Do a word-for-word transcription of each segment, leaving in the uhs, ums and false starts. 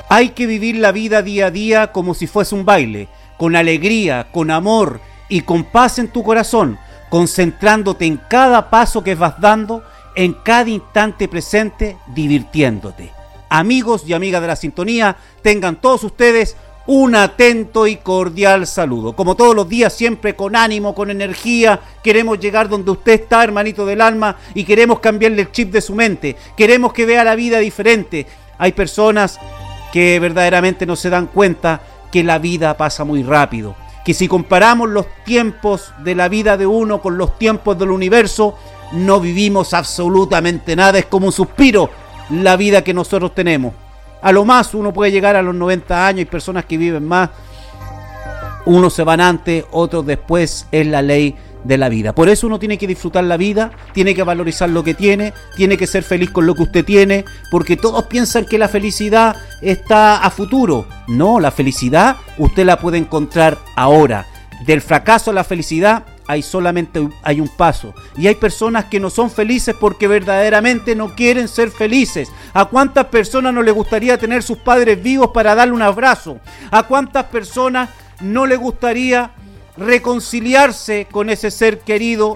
Hay que vivir la vida día a día como si fuese un baile, con alegría, con amor y con paz en tu corazón, concentrándote en cada paso que vas dando, en cada instante presente, divirtiéndote. Amigos y amigas de la sintonía, tengan todos ustedes un atento y cordial saludo. Como todos los días, siempre con ánimo, con energía, queremos llegar donde usted está, hermanito del alma, y queremos cambiarle el chip de su mente. Queremos que vea la vida diferente. Hay personas que verdaderamente no se dan cuenta que la vida pasa muy rápido, que si comparamos los tiempos de la vida de uno con los tiempos del universo, no vivimos absolutamente nada, es como un suspiro la vida que nosotros tenemos. A lo más uno puede llegar a los noventa años, hay personas que viven más, unos se van antes, otros después, es la ley de la vida. Por eso uno tiene que disfrutar la vida, tiene que valorizar lo que tiene, tiene que ser feliz con lo que usted tiene, porque todos piensan que la felicidad está a futuro. No, la felicidad usted la puede encontrar ahora. Del fracaso a la felicidad hay solamente hay un paso, y hay personas que no son felices porque verdaderamente no quieren ser felices. ¿A cuántas personas no les gustaría tener sus padres vivos para darle un abrazo? ¿A cuántas personas no les gustaría reconciliarse con ese ser querido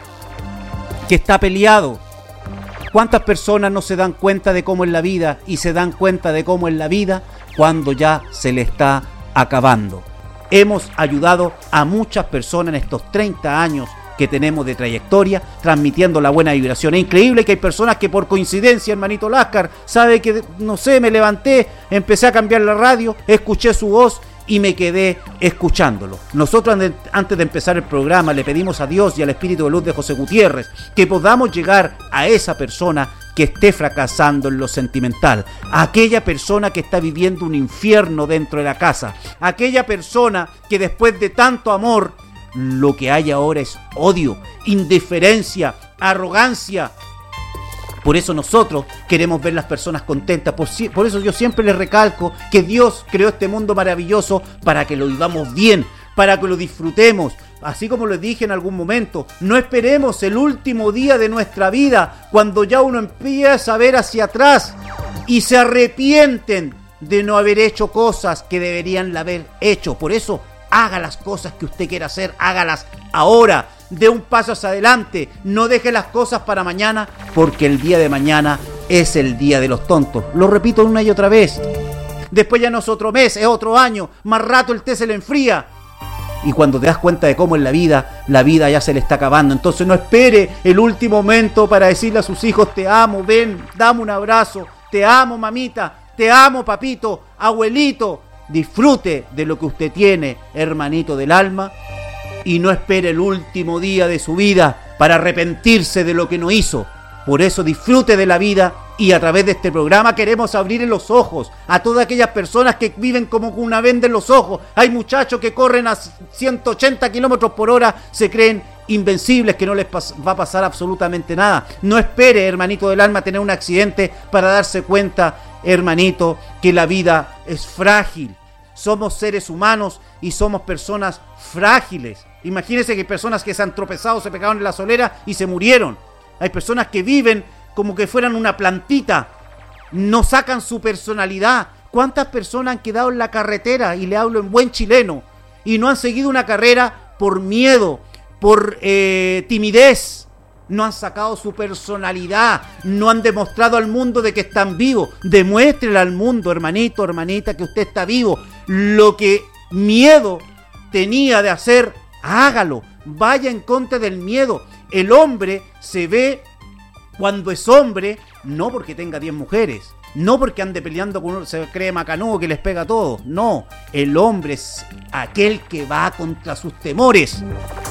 que está peleado? ¿Cuántas personas no se dan cuenta de cómo es la vida y se dan cuenta de cómo es la vida cuando ya se le está acabando? Hemos ayudado a muchas personas en estos treinta años que tenemos de trayectoria, transmitiendo la buena vibración. Es increíble que hay personas que por coincidencia, hermanito Láscar, sabe que, no sé, me levanté, empecé a cambiar la radio, escuché su voz y me quedé escuchándolo. Nosotros antes de empezar el programa le pedimos a Dios y al Espíritu de Luz de José Gutiérrez que podamos llegar a esa persona que esté fracasando en lo sentimental, a aquella persona que está viviendo un infierno dentro de la casa, a aquella persona que después de tanto amor lo que hay ahora es odio, indiferencia, arrogancia. Por eso nosotros queremos ver las personas contentas. Por, por eso yo siempre les recalco que Dios creó este mundo maravilloso para que lo vivamos bien, para que lo disfrutemos. Así como les dije en algún momento, no esperemos el último día de nuestra vida, cuando ya uno empieza a ver hacia atrás y se arrepienten de no haber hecho cosas que deberían haber hecho. Por eso, haga las cosas que usted quiera hacer, hágalas ahora. Dé un paso hacia adelante, no deje las cosas para mañana, porque el día de mañana es el día de los tontos. Lo repito una y otra vez. Después ya no es otro mes, es otro año, más rato el té se le enfría. Y cuando te das cuenta de cómo es la vida, la vida ya se le está acabando. Entonces no espere el último momento para decirle a sus hijos: te amo, ven, dame un abrazo, te amo mamita, te amo papito, abuelito. Disfrute de lo que usted tiene, hermanito del alma, y no espere el último día de su vida para arrepentirse de lo que no hizo. Por eso disfrute de la vida, y a través de este programa queremos abrir los ojos a todas aquellas personas que viven como con una venda en los ojos. Hay muchachos que corren a ciento ochenta kilómetros por hora, se creen invencibles, que no les pas- va a pasar absolutamente nada. No espere, hermanito del alma, tener un accidente para darse cuenta, hermanito, que la vida es frágil. Somos seres humanos y somos personas frágiles. Imagínense que hay personas que se han tropezado, se pegaron en la solera y se murieron. Hay personas que viven como que fueran una plantita, no sacan su personalidad. ¿Cuántas personas han quedado en la carretera, y le hablo en buen chileno, y no han seguido una carrera por miedo, por eh, timidez? No han sacado su personalidad, no han demostrado al mundo de que están vivos. Demuéstrele al mundo, hermanito, hermanita, que usted está vivo. Lo que miedo tenía de hacer, hágalo, vaya en contra del miedo. El hombre se ve cuando es hombre, no porque tenga diez mujeres, no porque ande peleando con uno, se cree macanudo que les pega a todos. No, el hombre es aquel que va contra sus temores.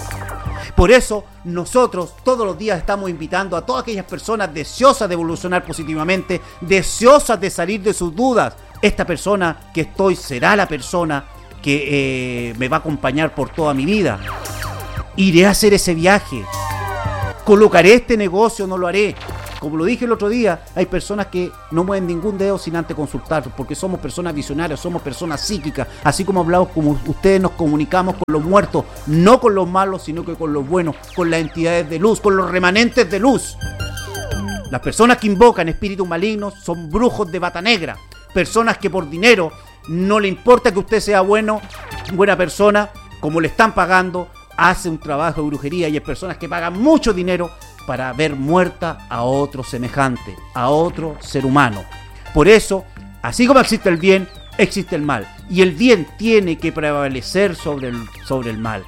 Por eso nosotros todos los días estamos invitando a todas aquellas personas deseosas de evolucionar positivamente, deseosas de salir de sus dudas. Esta persona que estoy será la persona que eh, me va a acompañar por toda mi vida. Iré a hacer ese viaje. Colocaré este negocio, no lo haré. Como lo dije el otro día, hay personas que no mueven ningún dedo sin antes consultar, porque somos personas visionarias, somos personas psíquicas, así como hablamos, como ustedes nos comunicamos con los muertos, no con los malos, sino que con los buenos, con las entidades de luz, con los remanentes de luz. Las personas que invocan espíritus malignos son brujos de bata negra. personas que por dinero no le importa que usted sea bueno, buena persona, como le están pagando, hace un trabajo de brujería, y hay personas que pagan mucho dinero para ver muerta a otro semejante, a otro ser humano. Por eso, así como existe el bien, existe el mal, y el bien tiene que prevalecer sobre el, sobre el mal.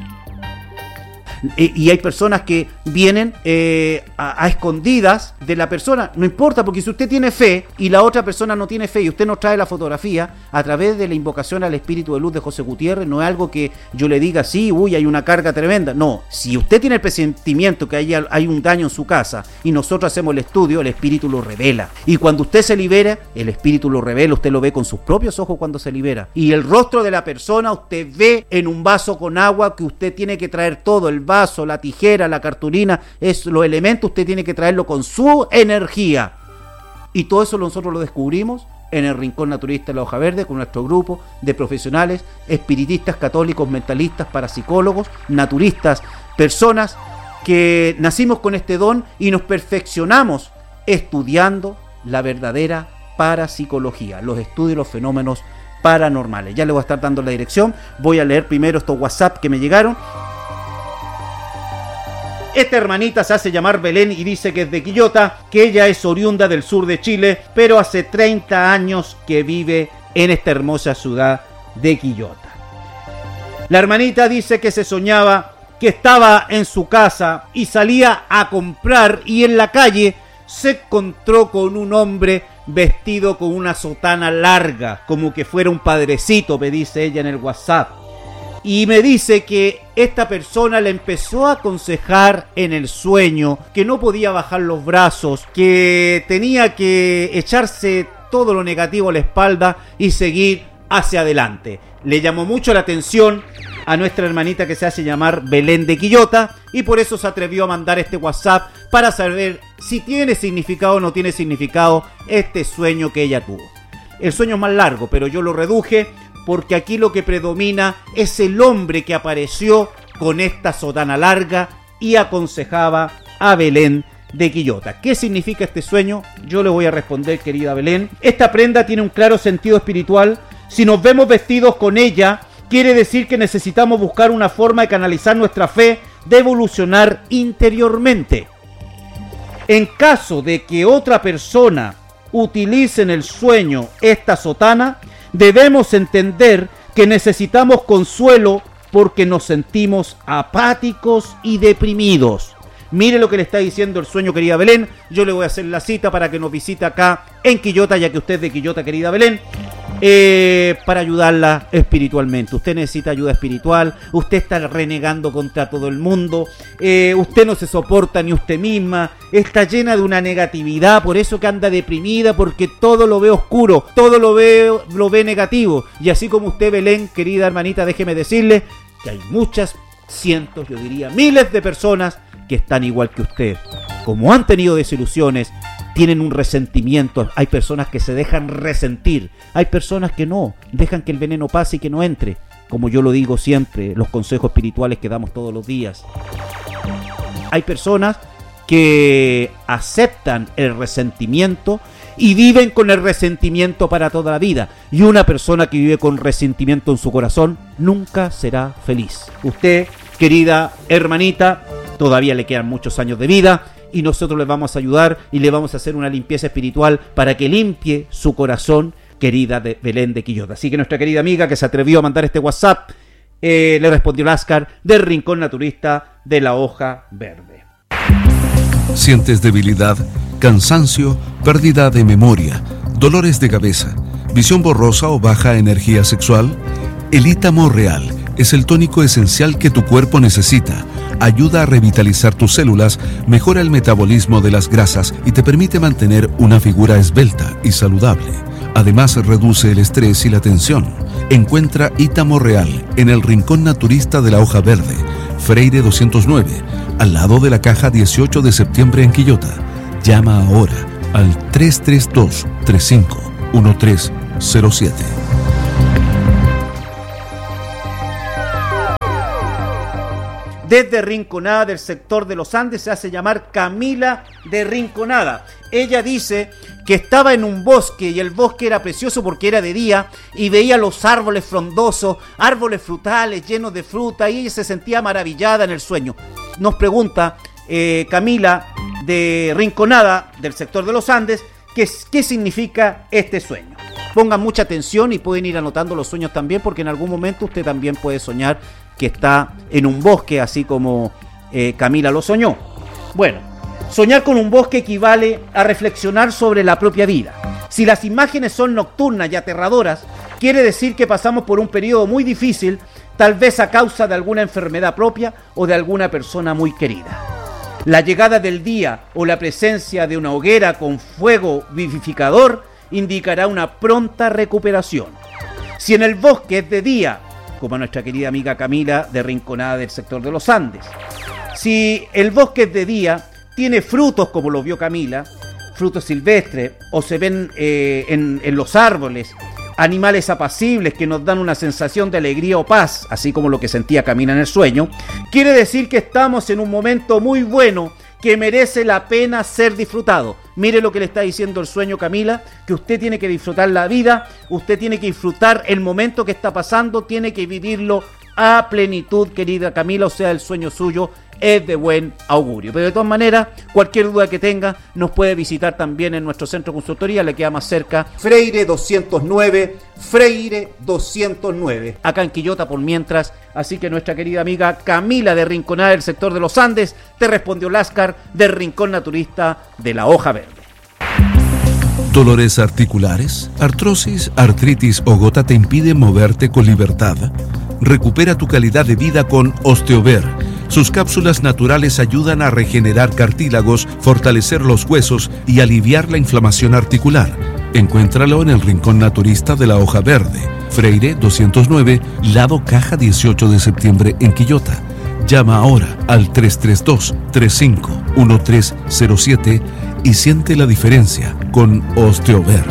Y hay personas que vienen eh, a, a escondidas de la persona. No importa, porque si usted tiene fe y la otra persona no tiene fe y usted nos trae la fotografía a través de la invocación al espíritu de luz de José Gutiérrez, no es algo que yo le diga, sí, uy, hay una carga tremenda. No, si usted tiene el presentimiento que hay, hay un daño en su casa y nosotros hacemos el estudio, el espíritu lo revela. Y cuando usted se libera, el espíritu lo revela, usted lo ve con sus propios ojos cuando se libera. Y el rostro de la persona usted ve en un vaso con agua que usted tiene que traer todo, el vaso, la tijera, la cartulina, es los elementos, usted tiene que traerlo con su energía. Y todo eso nosotros lo descubrimos en el Rincón Naturista de la Hoja Verde, con nuestro grupo de profesionales, espiritistas, católicos, mentalistas, parapsicólogos, naturistas, personas que nacimos con este don y nos perfeccionamos estudiando la verdadera parapsicología, los estudios de los fenómenos paranormales. Ya le voy a estar dando la dirección. Voy a leer primero estos WhatsApp que me llegaron. Esta hermanita se hace llamar Belén y dice que es de Quillota, que ella es oriunda del sur de Chile, pero hace treinta años que vive en esta hermosa ciudad de Quillota. La hermanita dice que se soñaba que estaba en su casa y salía a comprar, y en la calle se encontró con un hombre vestido con una sotana larga, como que fuera un padrecito, me dice ella en el WhatsApp. Y me dice que esta persona le empezó a aconsejar en el sueño que no podía bajar los brazos, que tenía que echarse todo lo negativo a la espalda y seguir hacia adelante. Le llamó mucho la atención a nuestra hermanita que se hace llamar Belén de Quillota, y por eso se atrevió a mandar este WhatsApp para saber si tiene significado o no tiene significado este sueño que ella tuvo. El sueño es más largo, pero yo lo reduje porque aquí lo que predomina es el hombre que apareció con esta sotana larga y aconsejaba a Belén de Quillota. ¿Qué significa este sueño? Yo le voy a responder, querida Belén. Esta prenda tiene un claro sentido espiritual. Si nos vemos vestidos con ella, quiere decir que necesitamos buscar una forma de canalizar nuestra fe, de evolucionar interiormente. En caso de que otra persona utilice en el sueño esta sotana, debemos entender que necesitamos consuelo porque nos sentimos apáticos y deprimidos. Mire lo que le está diciendo el sueño, querida Belén. Yo le voy a hacer la cita para que nos visite acá en Quillota, ya que usted es de Quillota, querida Belén, eh, para ayudarla espiritualmente. Usted necesita ayuda espiritual, usted está renegando contra todo el mundo, eh, usted no se soporta ni usted misma, está llena de una negatividad, por eso que anda deprimida, porque todo lo ve oscuro, todo lo ve, lo ve negativo. Y así como usted, Belén, querida hermanita, déjeme decirle que hay muchas, cientos, yo diría miles de personas que están igual que usted. Como han tenido desilusiones, tienen un resentimiento. Hay personas que se dejan resentir, hay personas que no, dejan que el veneno pase y que no entre. Como yo lo digo siempre, los consejos espirituales que damos todos los días. Hay personas que aceptan el resentimiento y viven con el resentimiento para toda la vida. Y una persona que vive con resentimiento en su corazón nunca será feliz. Usted, querida hermanita, todavía le quedan muchos años de vida y nosotros le vamos a ayudar y le vamos a hacer una limpieza espiritual para que limpie su corazón, querida de Belén de Quillota. Así que nuestra querida amiga que se atrevió a mandar este WhatsApp, eh, le respondió Láscar del Rincón Naturista de la Hoja Verde. ¿Sientes debilidad, cansancio, pérdida de memoria, dolores de cabeza, visión borrosa o baja energía sexual? El Ítamo Real es el tónico esencial que tu cuerpo necesita. Ayuda a revitalizar tus células, mejora el metabolismo de las grasas y te permite mantener una figura esbelta y saludable. Además, reduce el estrés y la tensión. Encuentra Ítamo Real en el Rincón Naturista de la Hoja Verde, Freire doscientos nueve, al lado de la caja dieciocho de septiembre en Quillota. Llama ahora al tres tres dos, tres cinco uno tres cero siete. desde Rinconada, del sector de los Andes, se hace llamar Camila de Rinconada. Ella dice que estaba en un bosque y el bosque era precioso porque era de día y veía los árboles frondosos, árboles frutales llenos de fruta, y ella se sentía maravillada en el sueño. Nos pregunta eh, Camila de Rinconada, del sector de los Andes, ¿qué, qué significa este sueño? Pongan mucha atención y pueden ir anotando los sueños también, porque en algún momento usted también puede soñar que está en un bosque, así como eh, Camila lo soñó. Bueno, soñar con un bosque equivale a reflexionar sobre la propia vida. Si las imágenes son nocturnas y aterradoras, quiere decir que pasamos por un periodo muy difícil, tal vez a causa de alguna enfermedad propia o de alguna persona muy querida. La llegada del día o la presencia de una hoguera con fuego vivificador indicará una pronta recuperación. Si en el bosque es de día, como nuestra querida amiga Camila de Rinconada, del sector de los Andes, si el bosque es de día, tiene frutos como lo vio Camila, frutos silvestres, o se ven eh, en, en los árboles animales apacibles que nos dan una sensación de alegría o paz, así como lo que sentía Camila en el sueño, quiere decir que estamos en un momento muy bueno que merece la pena ser disfrutado. Mire lo que le está diciendo el sueño, Camila, que usted tiene que disfrutar la vida, usted tiene que disfrutar el momento que está pasando, tiene que vivirlo a plenitud, querida Camila, o sea, el sueño suyo es de buen augurio. Pero de todas maneras, cualquier duda que tenga, nos puede visitar también en nuestro centro de consultoría, le queda más cerca, Freire doscientos nueve, Freire doscientos nueve, acá en Quillota por mientras. Así que nuestra querida amiga Camila de Rinconada, del sector de los Andes, te respondió Láscar del Rincón Naturista de la Hoja Verde. ¿Dolores articulares, artrosis, artritis o gota te impiden moverte con libertad? Recupera tu calidad de vida con Osteover. Sus cápsulas naturales ayudan a regenerar cartílagos, fortalecer los huesos y aliviar la inflamación articular. Encuéntralo en el Rincón Naturista de la Hoja Verde, Freire doscientos nueve, lado Caja dieciocho de septiembre en Quillota. Llama ahora al tres tres dos, tres cinco uno tres cero siete y siente la diferencia con Osteover.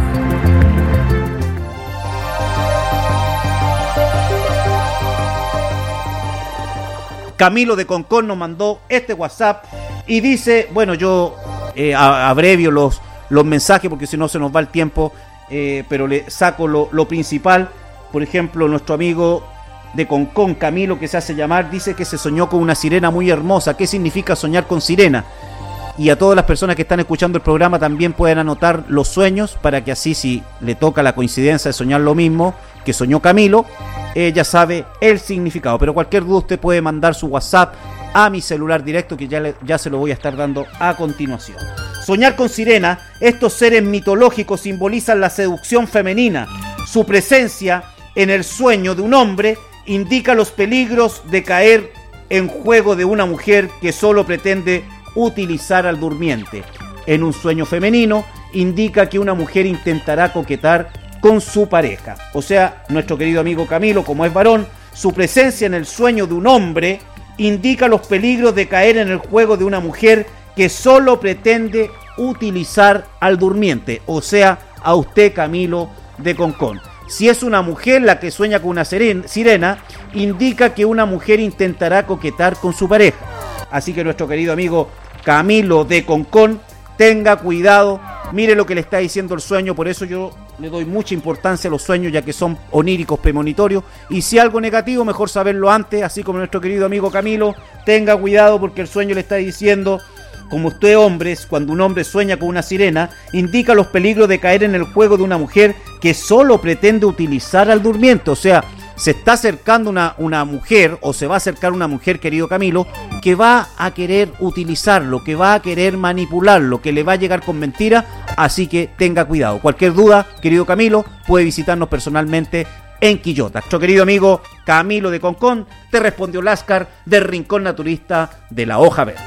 Camilo de Concón nos mandó este WhatsApp y dice, bueno, yo eh, abrevio los, los mensajes porque si no se nos va el tiempo, eh, pero le saco lo, lo principal. Por ejemplo, nuestro amigo de Concón, Camilo, que se hace llamar, dice que se soñó con una sirena muy hermosa. ¿Qué significa soñar con sirena? Y a todas las personas que están escuchando el programa también pueden anotar los sueños para que así, si le toca la coincidencia de soñar lo mismo que soñó Camilo, ella sabe el significado. Pero cualquier duda usted puede mandar su WhatsApp a mi celular directo, que ya, le, ya se lo voy a estar dando a continuación. Soñar con sirena, estos seres mitológicos simbolizan la seducción femenina. Su presencia en el sueño de un hombre indica los peligros de caer en juego de una mujer que solo pretende utilizar al durmiente. En un sueño femenino indica que una mujer intentará coquetar con su pareja. O sea, nuestro querido amigo Camilo, como es varón, su presencia en el sueño de un hombre indica los peligros de caer en el juego de una mujer que solo pretende utilizar al durmiente. O sea, a usted, Camilo de Concón. Si es una mujer la que sueña con una sirena, indica que una mujer intentará coquetar con su pareja. Así que nuestro querido amigo Camilo de Concón, tenga cuidado, mire lo que le está diciendo el sueño. Por eso yo le doy mucha importancia a los sueños, ya que son oníricos, premonitorios, y si algo negativo, mejor saberlo antes. Así como nuestro querido amigo Camilo, tenga cuidado porque el sueño le está diciendo, como usted, hombres, cuando un hombre sueña con una sirena, indica los peligros de caer en el juego de una mujer que solo pretende utilizar al durmiente. O sea, se está acercando una, una mujer, o se va a acercar una mujer, querido Camilo, que va a querer utilizarlo, que va a querer manipularlo, que le va a llegar con mentiras. Así que tenga cuidado. Cualquier duda, querido Camilo, puede visitarnos personalmente en Quillota. Nuestro querido amigo Camilo de Concón, te respondió Láscar del Rincón Naturista de la Hoja Verde.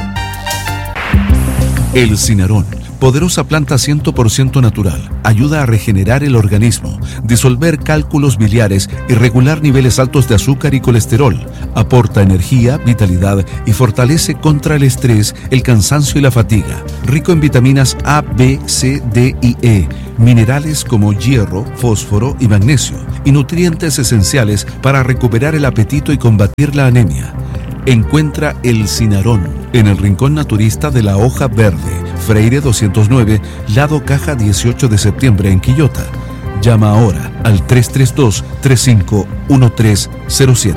El cinarón, poderosa planta cien por ciento natural, ayuda a regenerar el organismo, disolver cálculos biliares y regular niveles altos de azúcar y colesterol. Aporta energía, vitalidad y fortalece contra el estrés, el cansancio y la fatiga. Rico en vitaminas A, B, C, D y E, minerales como hierro, fósforo y magnesio, y nutrientes esenciales para recuperar el apetito y combatir la anemia. Encuentra El Cinarón en el Rincón Naturista de la Hoja Verde, Freire doscientos nueve, lado Caja dieciocho de septiembre en Quillota. Llama ahora al tres tres dos, tres cinco uno tres cero siete.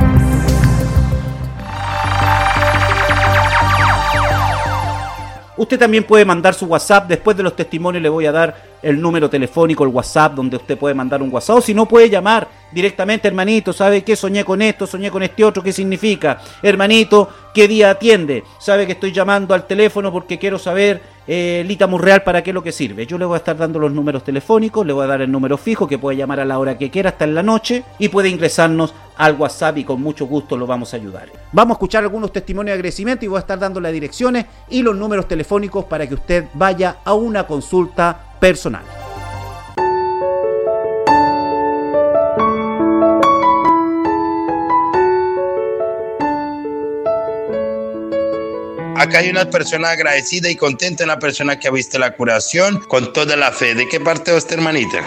Usted también puede mandar su WhatsApp. Después de los testimonios le voy a dar el número telefónico, el WhatsApp, donde usted puede mandar un WhatsApp. O si no, puede llamar directamente, hermanito, ¿sabe qué? Soñé con esto, soñé con este otro, ¿qué significa? Hermanito, ¿qué día atiende? ¿Sabe que estoy llamando al teléfono porque quiero saber, eh, Lita Monreal, para qué es lo que sirve? Yo le voy a estar dando los números telefónicos, le voy a dar el número fijo, que puede llamar a la hora que quiera, hasta en la noche, y puede ingresarnos al WhatsApp y con mucho gusto lo vamos a ayudar. Vamos a escuchar algunos testimonios de agradecimiento y voy a estar dando las direcciones y los números telefónicos para que usted vaya a una consulta personal. Acá hay una persona agradecida y contenta, una persona que ha visto la curación con toda la fe. ¿De qué parte es usted, hermanita?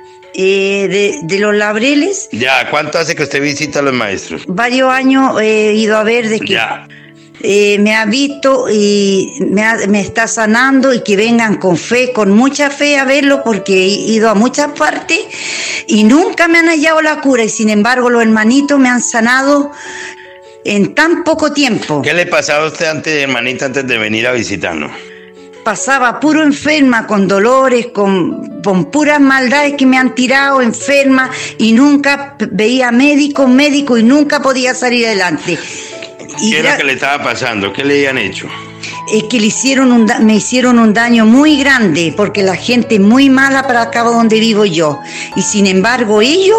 Eh, de, de los Labreles. Ya, ¿cuánto hace que usted visita a los maestros? Varios años he ido a ver de que Ya. eh, me ha visto y me, ha, me está sanando, y que vengan con fe, con mucha fe a verlo, porque he ido a muchas partes y nunca me han hallado la cura, y sin embargo los hermanitos me han sanado en tan poco tiempo. ¿Qué le pasaba a usted antes, hermanita, antes de venir a visitarnos? Pasaba puro enferma, con dolores, con, con puras maldades que me han tirado enferma, y nunca veía médico, médico, y nunca podía salir adelante. Y ¿Qué gra- era lo que le estaba pasando? ¿Qué le habían hecho? Es que le hicieron un da- me hicieron un daño muy grande, porque la gente es muy mala para acá donde vivo yo. Y sin embargo ellos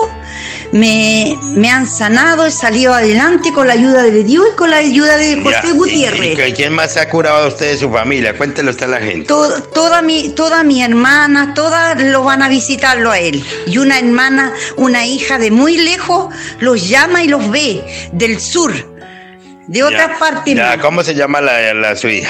me, me han sanado, he salido adelante con la ayuda de Dios y con la ayuda de José Ya. Gutiérrez. ¿Y, y quién más se ha curado a usted de su familia? Cuéntelo usted a la gente. Todo, toda mi, toda mi hermana, todas lo van a visitarlo a él. Y una hermana, una hija de muy lejos, los llama y los ve, del sur, de otra Ya, parte. ya, más. ¿cómo se llama la, la su hija?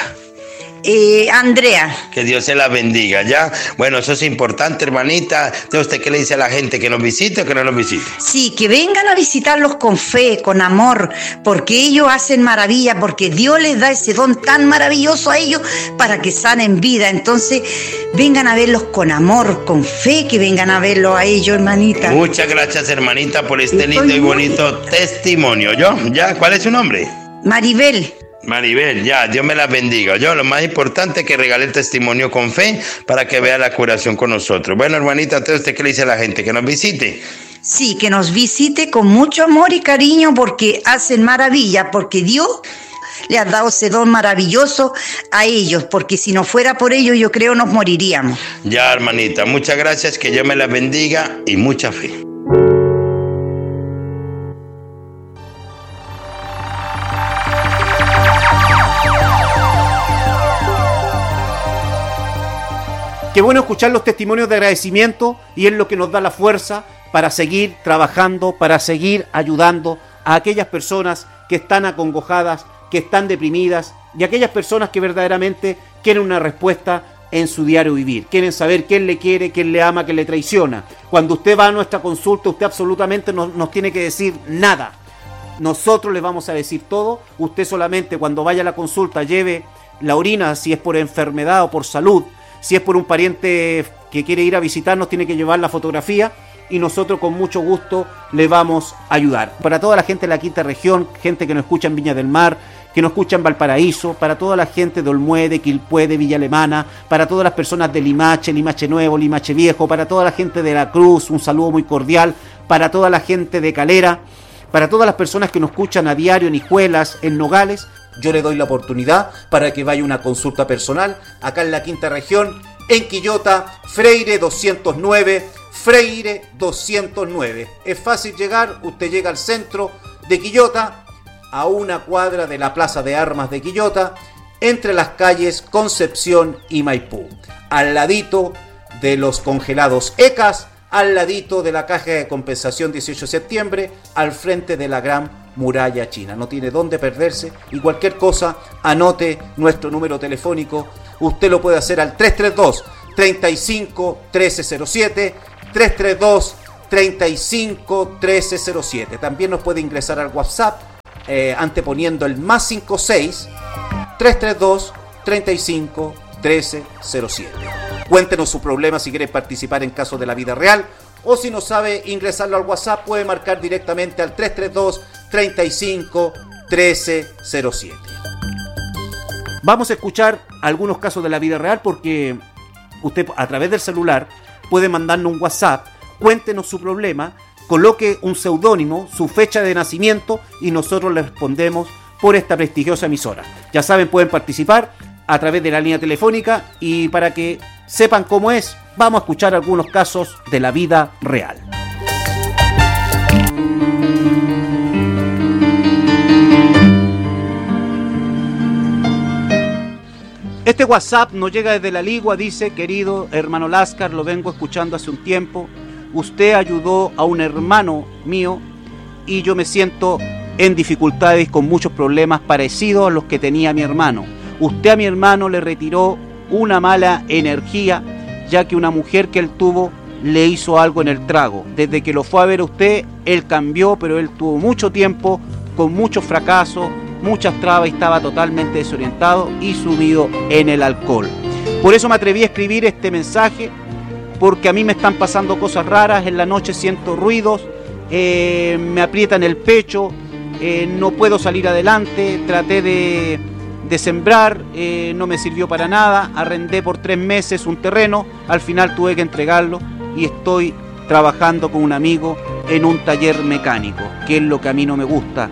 Eh, Andrea. Que Dios se la bendiga, ¿ya? Bueno, eso es importante, hermanita. Entonces, ¿usted qué le dice a la gente? ¿Que nos visite o que no nos visite? Sí, que vengan a visitarlos con fe, con amor, porque ellos hacen maravilla, porque Dios les da ese don tan maravilloso a ellos para que sanen vida. Entonces, vengan a verlos con amor, con fe, que vengan a verlos a ellos, hermanita. Muchas gracias, hermanita, por este Estoy lindo y muy- bonito testimonio. ¿Yo? ¿Ya? ¿Cuál es su nombre? Maribel. Maribel, ya, Dios me la bendiga. Yo, lo más importante es que regale el testimonio con fe para que vea la curación con nosotros. Bueno, hermanita, entonces, ¿usted qué le dice a la gente? Que nos visite. Sí, que nos visite con mucho amor y cariño, porque hacen maravilla, porque Dios le ha dado ese don maravilloso a ellos, porque si no fuera por ellos, yo creo nos moriríamos. Ya, hermanita, muchas gracias, que Dios me la bendiga y mucha fe. Qué bueno escuchar los testimonios de agradecimiento, y es lo que nos da la fuerza para seguir trabajando, para seguir ayudando a aquellas personas que están acongojadas, que están deprimidas, y aquellas personas que verdaderamente quieren una respuesta en su diario vivir. Quieren saber quién le quiere, quién le ama, quién le traiciona. Cuando usted va a nuestra consulta, usted absolutamente no nos tiene que decir nada. Nosotros le vamos a decir todo. Usted solamente, cuando vaya a la consulta, lleve la orina, si es por enfermedad o por salud. Si es por un pariente que quiere ir a visitarnos, tiene que llevar la fotografía, y nosotros con mucho gusto le vamos a ayudar. Para toda la gente de la quinta región, gente que nos escucha en Viña del Mar, que nos escucha en Valparaíso, para toda la gente de Olmué, de Quilpué, de Villa Alemana, para todas las personas de Limache, Limache Nuevo, Limache Viejo, para toda la gente de La Cruz, un saludo muy cordial, para toda la gente de Calera, para todas las personas que nos escuchan a diario en Hijuelas, en Nogales. Yo le doy la oportunidad para que vaya a una consulta personal acá en la quinta región, en Quillota, Freire doscientos nueve, Freire doscientos nueve. Es fácil llegar, usted llega al centro de Quillota, a una cuadra de la Plaza de Armas de Quillota, entre las calles Concepción y Maipú, al ladito de los congelados E C A S, al ladito de la Caja de Compensación dieciocho de septiembre, al frente de la Gran Muralla China. No tiene dónde perderse, y cualquier cosa, anote nuestro número telefónico. Usted lo puede hacer al tres tres dos, treinta y cinco, trece cero siete, tres tres dos, treinta y cinco, trece cero siete. También nos puede ingresar al WhatsApp eh, anteponiendo el más cinco seis, tres tres dos, treinta y cinco, trece cero siete. Cuéntenos su problema si quiere participar en casos de la vida real, o si no sabe ingresarlo al WhatsApp, puede marcar directamente al tres tres dos, treinta y cinco, trece cero siete. Vamos a escuchar algunos casos de la vida real, porque usted a través del celular puede mandarnos un WhatsApp, cuéntenos su problema, coloque un seudónimo, su fecha de nacimiento y nosotros le respondemos por esta prestigiosa emisora. Ya saben, pueden participar a través de la línea telefónica, y para que sepan cómo es, vamos a escuchar algunos casos de la vida real. Este WhatsApp nos llega desde La Ligua, dice: querido hermano Láscar, lo vengo escuchando hace un tiempo. Usted ayudó a un hermano mío y yo me siento en dificultades con muchos problemas parecidos a los que tenía mi hermano. Usted a mi hermano le retiró una mala energía, ya que una mujer que él tuvo le hizo algo en el trago. Desde que lo fue a ver a usted, él cambió, pero él tuvo mucho tiempo con muchos fracasos, muchas trabas, y estaba totalmente desorientado y sumido en el alcohol. Por eso me atreví a escribir este mensaje, porque a mí me están pasando cosas raras. En la noche siento ruidos, eh, me aprietan el pecho, eh, no puedo salir adelante. Traté de, de sembrar, eh, no me sirvió para nada. Arrendé por tres meses un terreno, al final tuve que entregarlo y estoy trabajando con un amigo en un taller mecánico, que es lo que a mí no me gusta.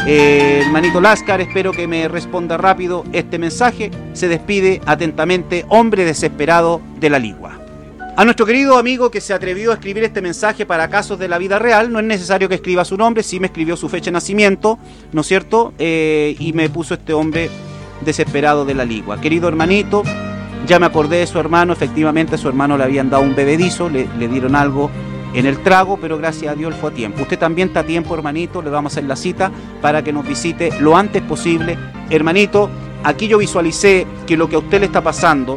Eh, hermanito Láscar, espero que me responda rápido este mensaje. Se despide atentamente, hombre desesperado de La Ligua. A nuestro querido amigo que se atrevió a escribir este mensaje para casos de la vida real, no es necesario que escriba su nombre, sí me escribió su fecha de nacimiento, ¿no es cierto? Eh, y me puso este hombre desesperado de La Ligua. Querido hermanito, ya me acordé de su hermano. Efectivamente, a su hermano le habían dado un bebedizo, le, le dieron algo en el trago, pero gracias a Dios fue a tiempo. Usted también está a tiempo, hermanito, le vamos a hacer la cita para que nos visite lo antes posible. Hermanito, aquí yo visualicé que lo que a usted le está pasando,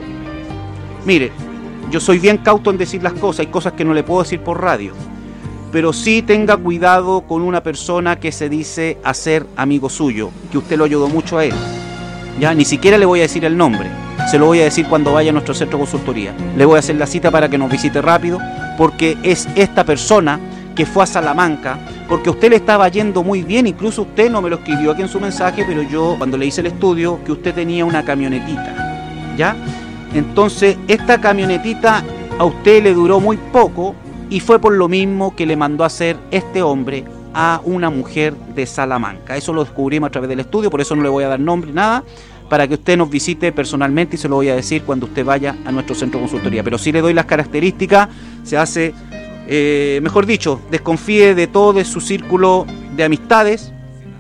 mire, yo soy bien cauto en decir las cosas, hay cosas que no le puedo decir por radio, pero sí tenga cuidado con una persona que se dice hacer amigo suyo, que usted lo ayudó mucho a él. Ya, ni siquiera le voy a decir el nombre, se lo voy a decir cuando vaya a nuestro centro de consultoría. Le voy a hacer la cita para que nos visite rápido, porque es esta persona que fue a Salamanca, porque a usted le estaba yendo muy bien. Incluso usted no me lo escribió aquí en su mensaje, pero yo cuando le hice el estudio, que usted tenía una camionetita, ¿ya? Entonces esta camionetita a usted le duró muy poco, y fue por lo mismo que le mandó a hacer este hombre a una mujer de Salamanca. Eso lo descubrimos a través del estudio, por eso no le voy a dar nombre, nada, para que usted nos visite personalmente, y se lo voy a decir cuando usted vaya a nuestro centro de consultoría. Pero sí le doy las características, se hace, eh, mejor dicho, desconfíe de todo de su círculo de amistades.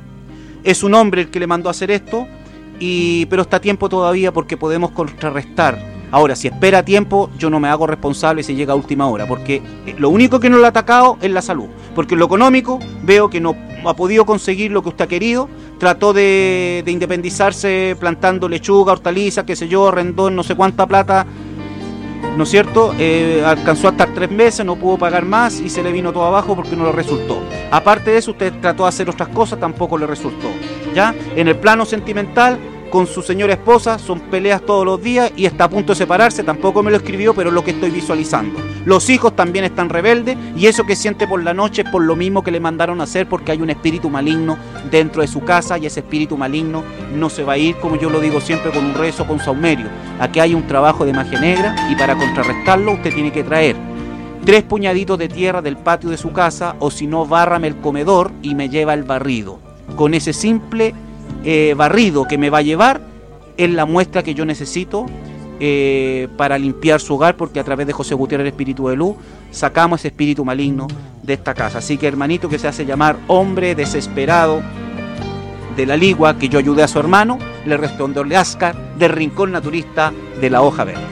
Es un hombre el que le mandó a hacer esto, y pero está a tiempo todavía, porque podemos contrarrestar. Ahora, si espera a tiempo, yo no me hago responsable si llega a última hora, porque lo único que no le ha atacado es la salud, porque en lo económico veo que no ha podido conseguir lo que usted ha querido. Trató de, de independizarse plantando lechuga, hortalizas, qué sé yo, arrendó no sé cuánta plata, ¿no es cierto? Eh, alcanzó a estar tres meses, no pudo pagar más y se le vino todo abajo porque no le resultó. Aparte de eso, usted trató de hacer otras cosas, tampoco le resultó. ¿Ya? En el plano sentimental, con su señora esposa, son peleas todos los días y está a punto de separarse. Tampoco me lo escribió, pero es lo que estoy visualizando. Los hijos también están rebeldes, y eso que siente por la noche es por lo mismo que le mandaron a hacer, porque hay un espíritu maligno dentro de su casa, y ese espíritu maligno no se va a ir, como yo lo digo siempre, con un rezo, con saumerio. Aquí hay un trabajo de magia negra, y para contrarrestarlo usted tiene que traer tres puñaditos de tierra del patio de su casa, o si no, bárrame el comedor y me lleva el barrido. Con ese simple eh, barrido que me va a llevar, es la muestra que yo necesito eh, para limpiar su hogar, porque a través de José Gutiérrez, el espíritu de luz, sacamos ese espíritu maligno de esta casa. Así que, hermanito, que se hace llamar hombre desesperado de La Ligua, que yo ayudé a su hermano, le respondió Láscar, del Rincón Naturista de la Hoja Verde.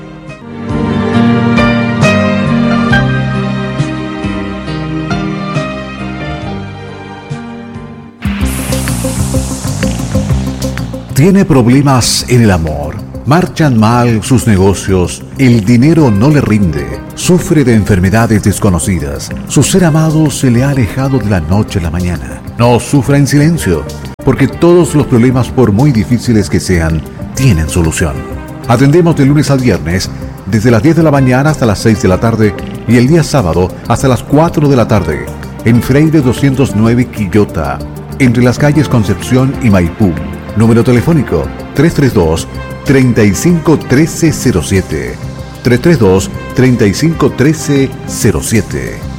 Tiene problemas en el amor, marchan mal sus negocios, el dinero no le rinde, sufre de enfermedades desconocidas, su ser amado se le ha alejado de la noche a la mañana. No sufra en silencio. porque todos los problemas, por muy difíciles que sean, tienen solución. Atendemos de lunes al viernes, desde las diez de la mañana hasta las seis de la tarde y el día sábado hasta las cuatro de la tarde, en Freire doscientos nueve Quillota, entre las calles Concepción y Maipú. Número telefónico tres tres dos, tres cinco uno tres cero siete. tres tres dos, tres cinco uno tres cero siete.